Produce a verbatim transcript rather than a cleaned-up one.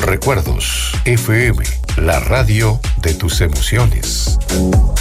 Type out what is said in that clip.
Recuerdos F M, la radio de tus emociones.